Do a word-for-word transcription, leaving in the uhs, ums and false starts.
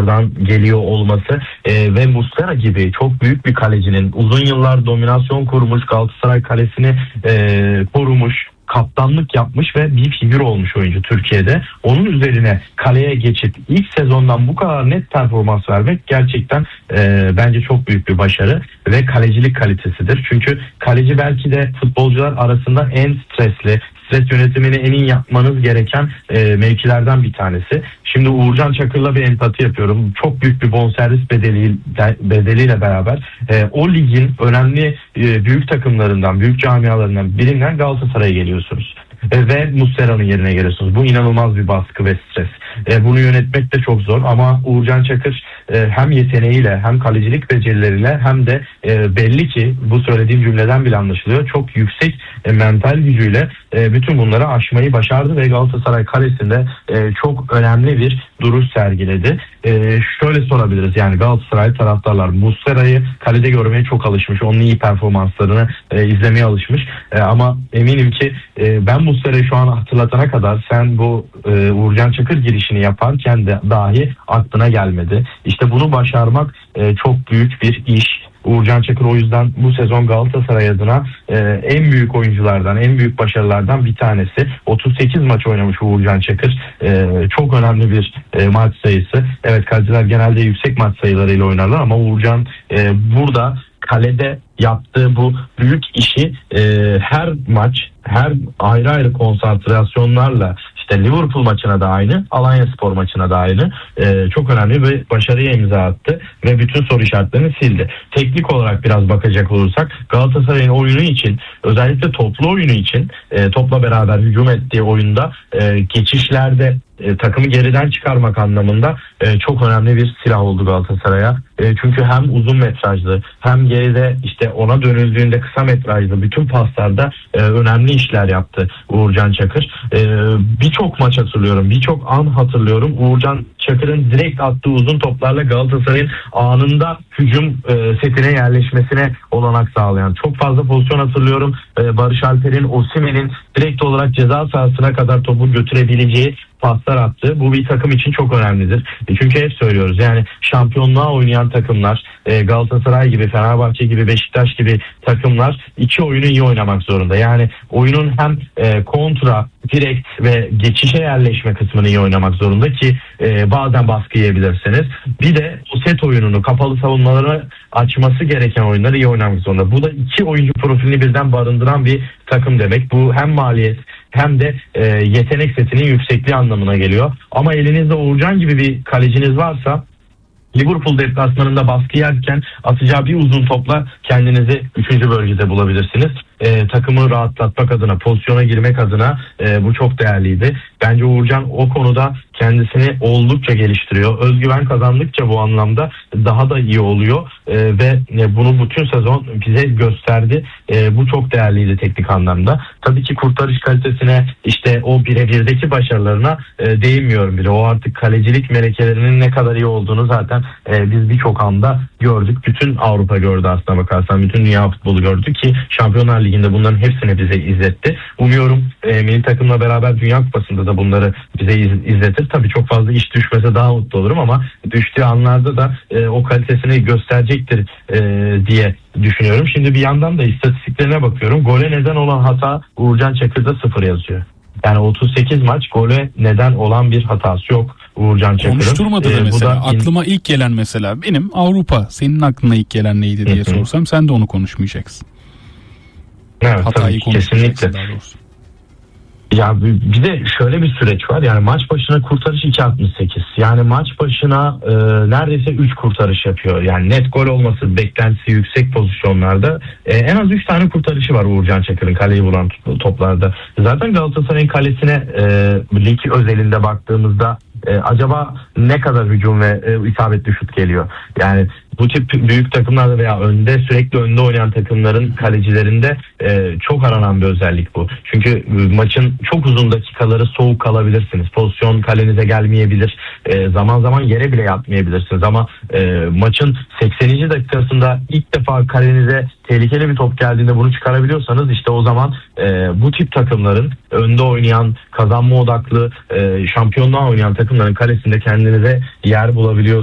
Oradan geliyor olması e, ve Muslera gibi çok büyük bir kalecinin uzun yıllar dominasyon kurmuş, Galatasaray kalesini e, korumuş, kaptanlık yapmış ve bir figür olmuş oyuncu Türkiye'de. Onun üzerine kaleye geçip ilk sezondan bu kadar net performans vermek gerçekten e, bence çok büyük bir başarı ve kalecilik kalitesidir. Çünkü kaleci belki de futbolcular arasında en stresli, stres yönetimini en iyi yapmanız gereken e, mevkilerden bir tanesi. Şimdi Uğurcan Çakır'la bir empati yapıyorum. Çok büyük bir bonservis bedeli, bedeliyle beraber e, o ligin önemli e, büyük takımlarından, büyük camialarından birinden Galatasaray'a geliyorsunuz. E, ve Muslera'nın yerine geliyorsunuz. Bu inanılmaz bir baskı ve stres. E, bunu yönetmek de çok zor ama Uğurcan Çakır e, hem yeteneğiyle hem kalecilik becerileriyle hem de e, belli ki bu söylediğim cümleden bile anlaşılıyor. Çok yüksek e, mental gücüyle e, bütün bunları aşmayı başardı ve Galatasaray kalesinde e, çok önemli bir duruş sergiledi. E, şöyle sorabiliriz, yani Galatasaray taraftarlar Muslera'yı kalede görmeye çok alışmış. Onun iyi performanslarını e, izlemeye alışmış. E, ama eminim ki e, ben Muslera'yı şu an hatırlatana kadar sen bu e, Uğurcan Çakır girişini yaparken de dahi aklına gelmedi. İşte bunu başarmak e, çok büyük bir iş. Uğurcan Çakır o yüzden bu sezon Galatasaray adına e, en büyük oyunculardan, en büyük başarılardan bir tanesi. otuz sekiz maç oynamış Uğurcan Çakır. E, çok önemli bir e, maç sayısı. Evet, kaleciler genelde yüksek maç sayılarıyla oynarlar ama Uğurcan e, burada kalede yaptığı bu büyük işi e, her maç, her ayrı ayrı konsantrasyonlarla, İşte Liverpool maçına da aynı, Alanyaspor maçına da aynı. Ee, çok önemli bir başarıya imza attı ve bütün soru işaretlerini sildi. Teknik olarak biraz bakacak olursak Galatasaray'ın oyunu için, özellikle toplu oyunu için, e, topla beraber hücum ettiği oyunda e, geçişlerde e, takımı geriden çıkarmak anlamında e, çok önemli bir silah oldu Galatasaray'a. E, çünkü hem uzun metrajlı hem geride işte ona dönüldüğünde kısa metrajlı bütün paslarda e, önemli işler yaptı Uğurcan Çakır. E, birçok maç hatırlıyorum, birçok an hatırlıyorum. Uğurcan Çakır'ın direkt attığı uzun toplarla Galatasaray'ın anında hücum e, setine yerleşmesine olanak sağlayan çok fazla pozisyon hatırlıyorum. E, Barış Alper'in, Osimhen'in direkt olarak ceza sahasına kadar topu götürebileceği paslar attı. Bu bir takım için çok önemlidir. E çünkü hep söylüyoruz, yani şampiyonluğa oynayan takımlar, e, Galatasaray gibi, Fenerbahçe gibi, Beşiktaş gibi takımlar iki oyunu iyi oynamak zorunda. Yani oyunun hem e, kontra, direkt ve geçişe yerleşme kısmını iyi oynamak zorunda ki e, bazen baskı yiyebilirsiniz. Bir de o set oyununu, kapalı savunmaları açması gereken oyunları iyi oynamak zorunda. Bu da iki oyuncu profilini birden barındıran bir takım demek. Bu hem maliyet hem de e, yetenek setinin yüksekliği anlamına geliyor. Ama elinizde Uğurcan gibi bir kaleciniz varsa, Liverpool deplasmanında baskı yerken atacağı bir uzun topla kendinizi üçüncü bölgede bulabilirsiniz. E, takımı rahatlatmak adına, pozisyona girmek adına e, bu çok değerliydi. Bence Uğurcan o konuda kendisini oldukça geliştiriyor. Özgüven kazandıkça bu anlamda daha da iyi oluyor e, ve e, bunu bütün sezon bize gösterdi. E, bu çok değerliydi teknik anlamda. Tabii ki kurtarış kalitesine, işte o birebirdeki başarılarına e, değinmiyorum bile. O artık kalecilik melekelerinin ne kadar iyi olduğunu zaten e, biz birçok anda gördük. Bütün Avrupa gördü aslına bakarsan. Bütün dünya futbolu gördü ki Şampiyonlar Ligi'nde bunların hepsini bize izletti. Umuyorum e, milli takımla beraber Dünya Kupası'nda da bunları bize iz, izletir. Tabii çok fazla iş düşmese daha mutlu olurum ama düştüğü anlarda da e, o kalitesini gösterecektir e, diye düşünüyorum. Şimdi bir yandan da istatistiklerine bakıyorum. Gole neden olan hata Uğurcan Çakır'da sıfır yazıyor. Yani otuz sekiz maç gole neden olan bir hatası yok Uğurcan Çakır'ın. Konuşturmadı da ee, mesela. da... Aklıma ilk gelen mesela benim Avrupa. Senin aklına ilk gelen neydi diye sorsam sen de onu konuşmayacaksın. Evet, hatayı konuşmayacaksın daha doğrusu. Ya bir de şöyle bir süreç var, yani maç başına kurtarış iki altmış sekiz, yani maç başına e, neredeyse üç kurtarış yapıyor. Yani net gol olması beklentisi yüksek pozisyonlarda e, en az üç tane kurtarışı var Uğurcan Çakır'ın kaleyi bulan toplarda. Zaten Galatasaray'ın kalesine e, lig özelinde baktığımızda e, acaba ne kadar hücum ve e, isabetli şut geliyor? Yani bu tip büyük takımlarda veya önde, sürekli önde oynayan takımların kalecilerinde e, çok aranan bir özellik bu. Çünkü maçın çok uzun dakikaları soğuk kalabilirsiniz. Pozisyon kalenize gelmeyebilir. E, zaman zaman yere bile yatmayabilirsiniz. Ama e, maçın sekseninci dakikasında ilk defa kalenize tehlikeli bir top geldiğinde bunu çıkarabiliyorsanız işte o zaman e, bu tip takımların önde oynayan, kazanma odaklı, e, şampiyonluğa oynayan takımların kalesinde kendinize yer bulabiliyorsunuz.